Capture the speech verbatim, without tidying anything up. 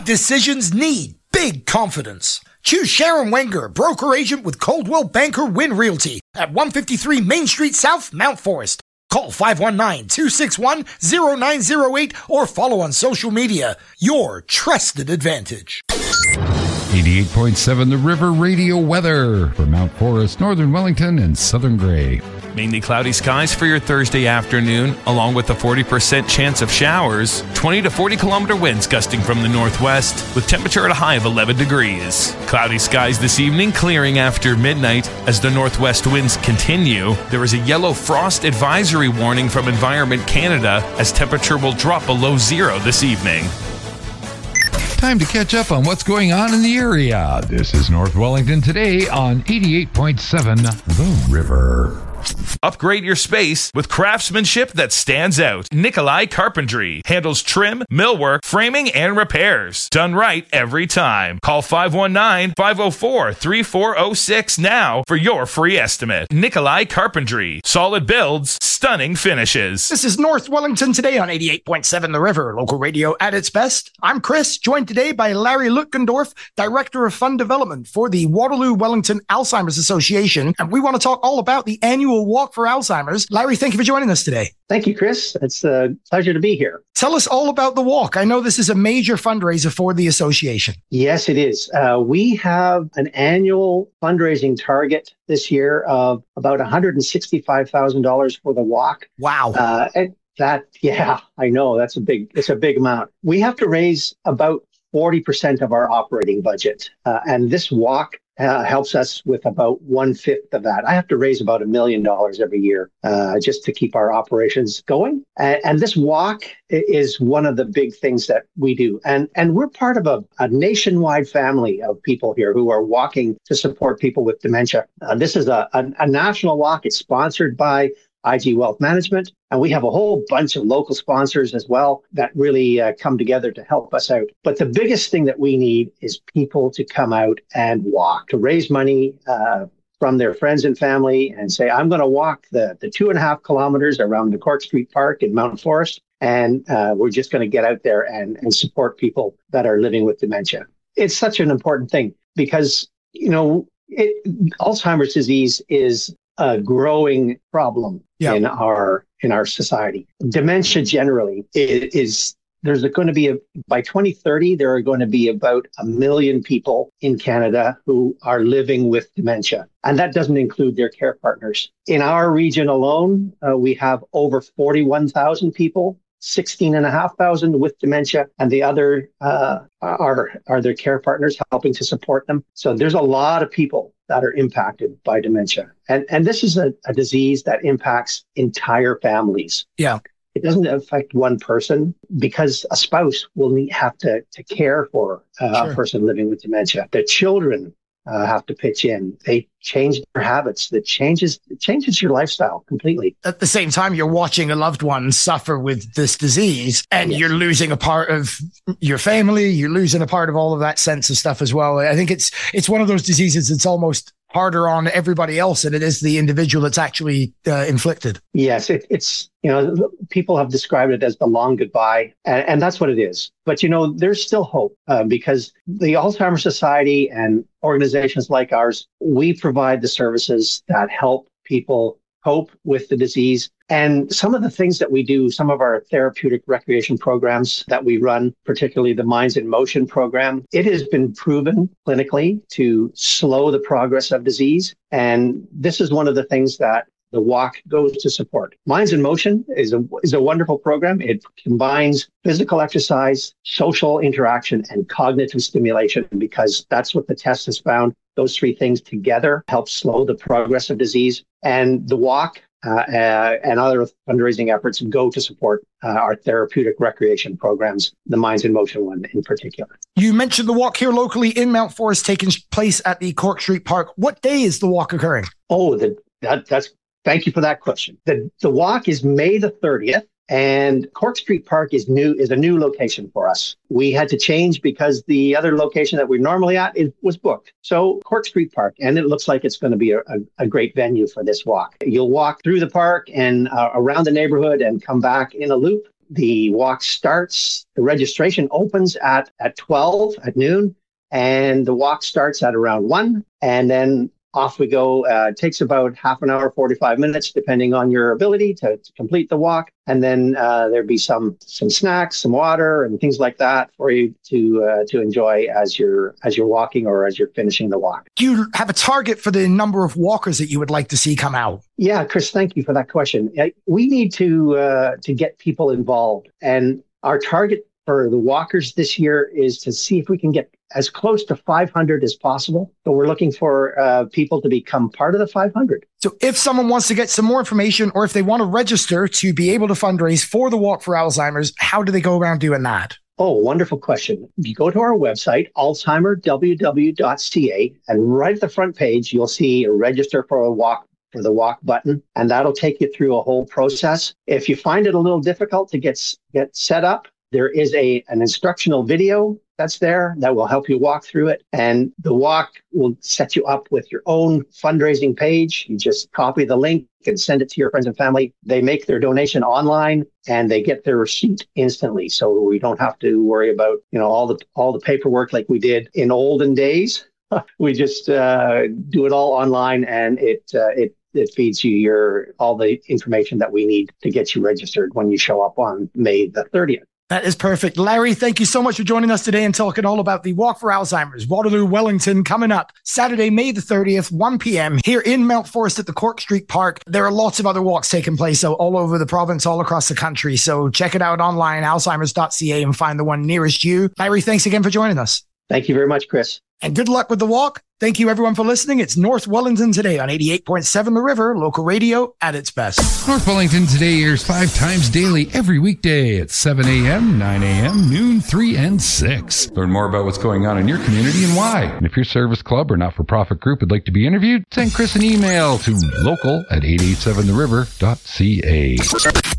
decisions need big confidence. Choose Sharon Wenger, broker agent with Coldwell Banker Win Realty at one fifty-three Main Street South, Mount Forest. Call five one nine, two six one, zero nine zero eight or follow on social media. Your trusted advantage. eighty-eight point seven The River Radio weather for Mount Forest, Northern Wellington, and Southern Grey. Mainly cloudy skies for your Thursday afternoon, along with a forty percent chance of showers. twenty to forty kilometer winds gusting from the northwest, with temperature at a high of eleven degrees. Cloudy skies this evening, clearing after midnight as the northwest winds continue. There is a yellow frost advisory warning from Environment Canada as temperature will drop below zero this evening. Time to catch up on what's going on in the area. This is North Wellington today on eighty-eight point seven The River. Upgrade your space with craftsmanship that stands out. Nikolai Carpentry handles trim, millwork, framing, and repairs. Done right every time. Call five one nine, five oh four, three four oh six now for your free estimate. Nikolai Carpentry. Solid builds, stunning finishes. This is North Wellington today on eighty-eight point seven The River, local radio at its best. I'm Chris, joined today by Larry Lutgendorf, Director of Fund Development for the Waterloo Wellington Alzheimer's Association, and we want to talk all about the annual Walk for Alzheimer's. Larry, thank you for joining us today. Thank you, Chris. It's a pleasure to be here. Tell us all about the walk. I know this is a major fundraiser for the association. Yes, it is. Uh, we have an annual fundraising target this year of about one hundred sixty-five thousand dollars for the walk. Wow. Uh, and that, yeah, I know that's a big, it's a big amount. We have to raise about forty percent of our operating budget. Uh, and this walk Uh, helps us with about one-fifth of that. I have to raise about a million dollars every year uh, just to keep our operations going. And, and this walk is one of the big things that we do. And, and we're part of a, a nationwide family of people here who are walking to support people with dementia. Uh, this is a, a, a national walk. It's sponsored by I G Wealth Management. And we have a whole bunch of local sponsors as well that really uh, come together to help us out. But the biggest thing that we need is people to come out and walk, to raise money uh, from their friends and family and say, I'm going to walk the, the two and a half kilometers around the Cork Street Park in Mount Forest. And uh, we're just going to get out there and, and support people that are living with dementia. It's such an important thing because, you know, it, Alzheimer's disease is a growing problem yeah. in our in our society. Dementia generally is, is there's going to be a by twenty thirty there are going to be about a million people in Canada who are living with dementia, and that doesn't include their care partners. In our region alone, uh, we have over forty-one thousand people, sixteen and a half thousand with dementia, and the other uh, are are their care partners helping to support them. So there's a lot of people that are impacted by dementia. And and this is a, a disease that impacts entire families. Yeah. It doesn't affect one person because a spouse will need, have to, to care for uh, sure. a person living with dementia. The children uh, have to pitch in. They change their habits. That changes it changes your lifestyle completely. At the same time, you're watching a loved one suffer with this disease, and yes. you're losing a part of your family. You're losing a part of all of that sense of stuff as well. I think it's it's one of those diseases that's almost harder on everybody else than it is the individual that's actually uh, inflicted. Yes, it, it's, you know, people have described it as the long goodbye, and, and that's what it is. But, you know, there's still hope uh, because the Alzheimer's Society and organizations like ours, we provide the services that help people cope with the disease. And some of the things that we do, some of our therapeutic recreation programs that we run, particularly the Minds in Motion program, it has been proven clinically to slow the progress of disease. And this is one of the things that the walk goes to support. Minds in Motion is a is a wonderful program. It combines physical exercise, social interaction, and cognitive stimulation because that's what the test has found. Those three things together help slow the progress of disease. And the walk uh, uh, and other fundraising efforts go to support uh, our therapeutic recreation programs, the Minds in Motion one in particular. You mentioned the walk here locally in Mount Forest taking place at the Cork Street Park. What day is the walk occurring? Oh, the, that, that's Thank you for that question. The the walk is May the thirtieth, and Cork Street Park is new is a new location for us. We had to change because the other location that we're normally at is, was booked. So Cork Street Park, and it looks like it's going to be a, a, a great venue for this walk. You'll walk through the park and uh, around the neighborhood and come back in a loop. The walk starts, the registration opens at, at twelve at noon, and the walk starts at around one. And then off we go. Uh, it takes about half an hour, forty-five minutes, depending on your ability to, to complete the walk. And then uh, there'd be some some snacks, some water, and things like that for you to uh, to enjoy as you're as you're walking or as you're finishing the walk. Do you have a target for the number of walkers that you would like to see come out? Yeah, Chris, thank you for that question. We need to uh, to get people involved, and our target for the walkers this year is to see if we can get as close to five hundred as possible. So we're looking for uh, people to become part of the five hundred. So if someone wants to get some more information, or if they want to register to be able to fundraise for the Walk for Alzheimer's, how do they go around doing that? Oh, wonderful question. You go to our website, alzheimer w w dot c a, and right at the front page, you'll see a register for a walk for the walk button, and that'll take you through a whole process. If you find it a little difficult to get get set up, there is a an instructional video that's there that will help you walk through it. And the walk will set you up with your own fundraising page. You just copy the link and send it to your friends and family. They make their donation online and they get their receipt instantly. So we don't have to worry about, you know, all the all the paperwork like we did in olden days. We just uh, do it all online, and it uh, it it feeds you your all the information that we need to get you registered when you show up on May the thirtieth. That is perfect. Larry, thank you so much for joining us today and talking all about the Walk for Alzheimer's, Waterloo, Wellington, coming up Saturday, May the thirtieth, one p.m. here in Mount Forest at the Cork Street Park. There are lots of other walks taking place so all over the province, all across the country. So check it out online, alzheimers dot c a, and find the one nearest you. Larry, thanks again for joining us. Thank you very much, Chris. And good luck with the walk. Thank you, everyone, for listening. It's North Wellington Today on eighty-eight point seven The River, local radio at its best. North Wellington Today airs five times daily every weekday at seven a.m., nine a.m., noon, three, and six. Learn more about what's going on in your community and why. And if your service club or not-for-profit group would like to be interviewed, send Chris an email to local at eight eight seven the river dot c a.